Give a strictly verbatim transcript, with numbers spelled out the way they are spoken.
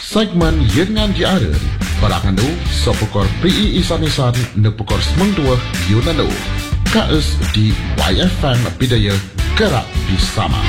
Segmen Yengan Diara Barakanu Sopokor P I Isan-Isan Nepokor Semang Dua Yunano K S di Y F M Bidaya Gerak Bersama.